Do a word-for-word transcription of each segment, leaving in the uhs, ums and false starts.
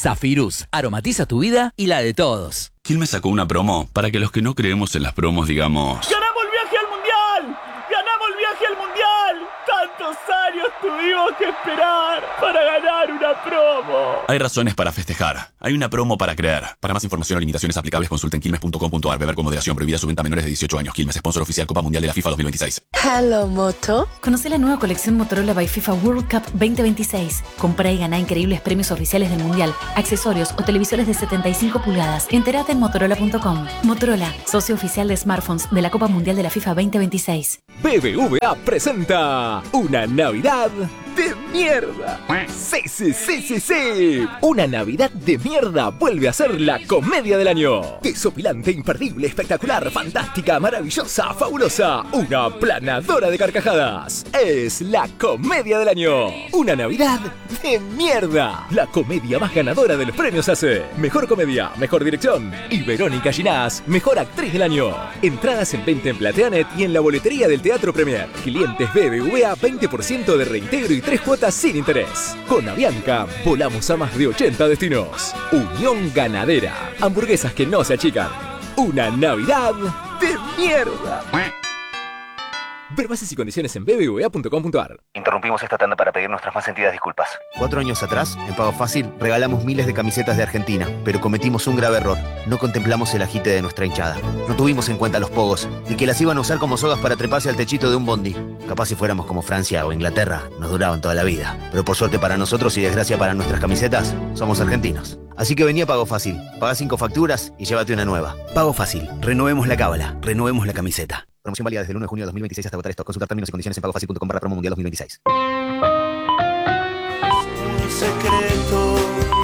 Zafirus, aromatiza tu vida y la de todos. Quilmes sacó una promo para que los que no creemos en las promos digamos... ¡Ganamos el viaje al Mundial! ¡Ganamos el viaje al Mundial! ¡Tantos años tuvimos que esperar para ganar una promo! Hay razones para festejar. Hay una promo para creer. Para más información o limitaciones aplicables, consulten quilmes punto com punto a r. Beber con moderación. Prohibida su venta a menores de dieciocho años. Quilmes, sponsor oficial Copa Mundial de la FIFA dos mil veintiséis. Hello, Moto. Conoce la nueva colección Motorola by FIFA World Cup veinte veintiséis. Comprá y ganá increíbles premios oficiales del Mundial, accesorios o televisores de setenta y cinco pulgadas. Entérate en motorola punto com. Motorola, socio oficial de smartphones de la Copa Mundial de la FIFA veinte veintiséis. B B V A presenta una Navidad de mierda. Sí, sí, sí, sí, sí. Una Navidad de mierda vuelve a ser la comedia del año. Desopilante, imperdible, espectacular, fantástica, maravillosa, fabulosa. Una planadora de carcajadas. Es la comedia del año. Una Navidad de mierda. La comedia más ganadora de los premios A C E. Mejor comedia, mejor dirección. Y Verónica Ginás, mejor actriz del año. Entradas en venta en Plateanet y en la boletería del Teatro Premier. Clientes B B V A, veinte por ciento de reintegro y tres cuotas sin interés. Con Avianca, volamos a más de ochenta destinos. Unión Ganadera. Hamburguesas que no se achican. Una Navidad de mierda. Ver bases y condiciones en b b v a punto com punto a r. Interrumpimos esta tanda para pedir nuestras más sentidas disculpas. Cuatro años atrás, en Pago Fácil, regalamos miles de camisetas de Argentina, pero cometimos un grave error. No contemplamos el agite de nuestra hinchada. No tuvimos en cuenta los pogos y que las iban a usar como sogas para treparse al techito de un bondi. Capaz si fuéramos como Francia o Inglaterra, nos duraban toda la vida. Pero por suerte para nosotros y desgracia para nuestras camisetas, somos argentinos. Así que venía Pago Fácil. Pagá cinco facturas y llévate una nueva. Pago Fácil. Renovemos la cábala. Renovemos la camiseta. Promoción válida desde el uno de junio de dos mil veintiséis hasta agotar stock. Consultar términos y condiciones en pagofacil punto com barra promo mundial dos mil veintiséis. Un secreto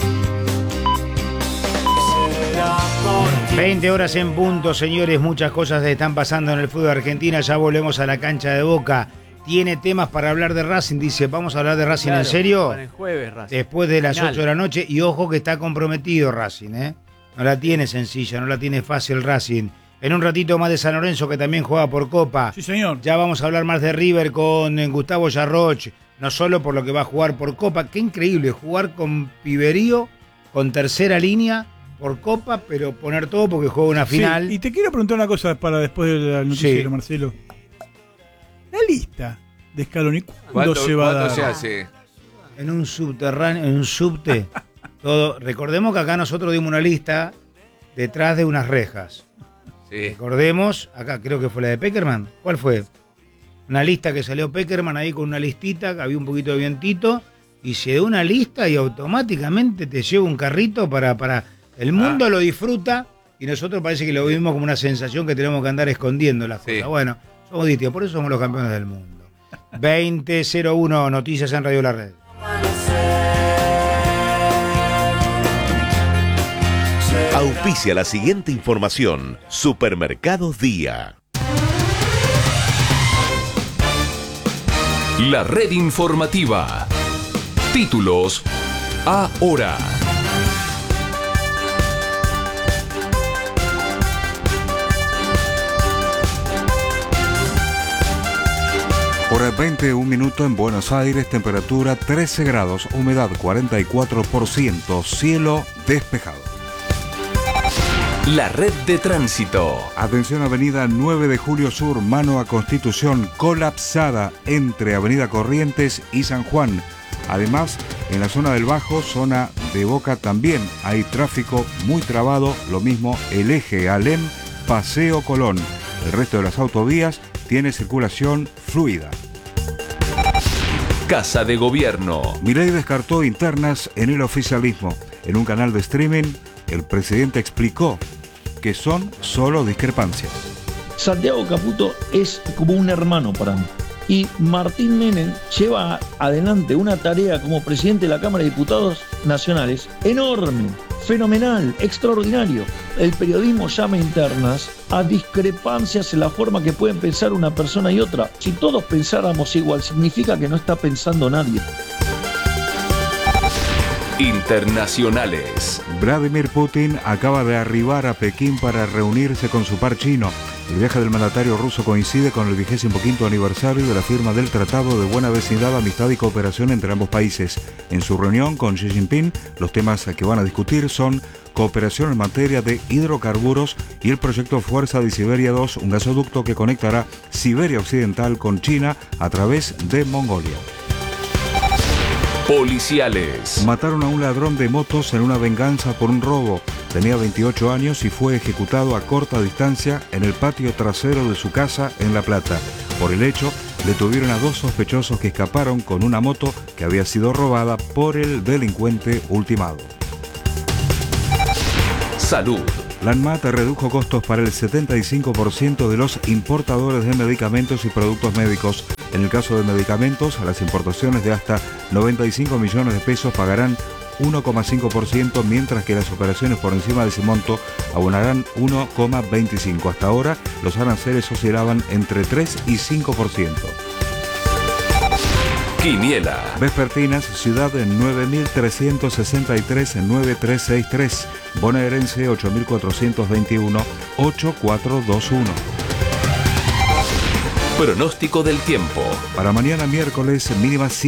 será por ti. veinte horas en punto, señores. Muchas cosas están pasando en el fútbol argentino. Ya volvemos a la cancha de Boca. Tiene temas para hablar de Racing. Dice, ¿vamos a hablar de Racing claro, en serio? Para el jueves, Racing. Después de las Final. ocho de la noche. Y ojo que está comprometido Racing, ¿eh? No la tiene sencilla, no la tiene fácil Racing. En un ratito más de San Lorenzo, que también juega por Copa. Sí, señor. Ya vamos a hablar más de River con Gustavo Yarroch. No solo por lo que va a jugar por Copa. Qué increíble jugar con Piberío, con tercera línea, por Copa, pero poner todo porque juega una final. Sí, y te quiero preguntar una cosa para después del noticiero, sí. Marcelo. La lista de Scaloni, ¿cuándo se va a dar? Se hace? En un subterráneo, en un subte. Todo. Recordemos que acá nosotros dimos una lista detrás de unas rejas. Sí. Recordemos, acá creo que fue la de Peckerman. ¿Cuál fue? Una lista que salió Peckerman ahí con una listita, que había un poquito de vientito, y se dio una lista y automáticamente te lleva un carrito para... para el mundo ah. lo disfruta y nosotros parece que lo vivimos como una sensación que tenemos que andar escondiendo las sí. cosas. Bueno, somos distintos, por eso somos los campeones del mundo. veinte cero uno, noticias en Radio La Red. Auspicia la siguiente información. Supermercados Día. La red informativa. Títulos ahora. Hora veintiún minutos en Buenos Aires, temperatura trece grados, humedad cuarenta y cuatro por ciento, cielo despejado. La red de tránsito. Atención, avenida nueve de julio Sur, mano a Constitución, colapsada entre avenida Corrientes y San Juan. Además, en la zona del Bajo, zona de Boca también hay tráfico muy trabado, lo mismo el eje Alem, Paseo Colón. El resto de las autovías tiene circulación fluida. Casa de Gobierno. Milei descartó internas en el oficialismo. En un canal de streaming, el presidente explicó que son solo discrepancias. Santiago Caputo es como un hermano para mí. Y Martín Menem lleva adelante una tarea como presidente de la Cámara de Diputados Nacionales enorme, fenomenal, extraordinario. El periodismo llama internas a discrepancias en la forma que pueden pensar una persona y otra. Si todos pensáramos igual, significa que no está pensando nadie. Internacionales. Vladimir Putin acaba de arribar a Pekín para reunirse con su par chino. El viaje del mandatario ruso coincide con el vigésimo quinto aniversario de la firma del Tratado de Buena Vecindad, Amistad y Cooperación entre ambos países. En su reunión con Xi Jinping, los temas que van a discutir son cooperación en materia de hidrocarburos y el proyecto Fuerza de Siberia dos, un gasoducto que conectará Siberia Occidental con China a través de Mongolia. Policiales. Mataron a un ladrón de motos en una venganza por un robo. Tenía veintiocho años y fue ejecutado a corta distancia en el patio trasero de su casa en La Plata. Por el hecho, detuvieron a dos sospechosos que escaparon con una moto que había sido robada por el delincuente ultimado. Salud. La ANMAT redujo costos para el setenta y cinco por ciento de los importadores de medicamentos y productos médicos. En el caso de medicamentos, las importaciones de hasta noventa y cinco millones de pesos pagarán uno coma cinco por ciento, mientras que las operaciones por encima de ese monto abonarán uno coma veinticinco por ciento. Hasta ahora, los aranceles oscilaban entre tres y cinco por ciento. Quiniela. Vespertinas, ciudad nueve mil trescientos sesenta y tres nueve tres seis tres, bonaerense ocho mil cuatrocientos veintiuno ocho cuatro dos uno. Pronóstico del tiempo. Para mañana miércoles, mínima